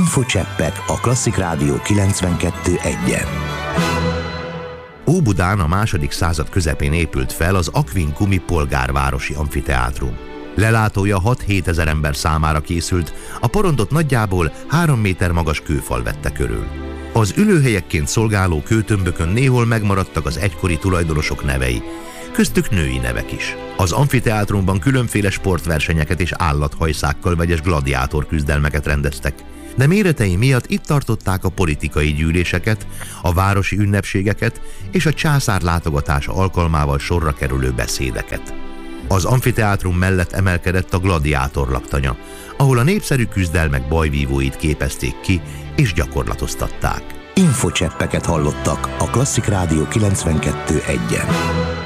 Infocseppek a Klasszik Rádió 92.1-en. Óbudán a második század közepén épült fel az Aquincumi polgárvárosi amfiteátrum. Lelátója 6-7 ezer ember számára készült, a porondot nagyjából 3 méter magas kőfal vette körül. Az ülőhelyekként szolgáló kőtömbökön néhol megmaradtak az egykori tulajdonosok nevei, köztük női nevek is. Az amfiteátrumban különféle sportversenyeket és állathajszákkal vegyes gladiátor küzdelmeket rendeztek, de méretei miatt itt tartották a politikai gyűléseket, a városi ünnepségeket és a császár látogatása alkalmával sorra kerülő beszédeket. Az amfiteátrum mellett emelkedett a gladiátor laktanya, ahol a népszerű küzdelmek bajvívóit képezték ki és gyakorlatoztatták. Infocseppeket hallottak a Klasszik Rádió 92.1-en.